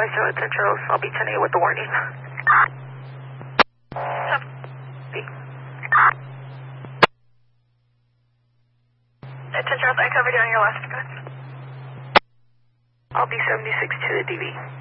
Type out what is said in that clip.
Zero 10 Charles. I'll be 10-8 with the warning. 10 Charles, I covered you on your last gun. I'll be 76 to the DV.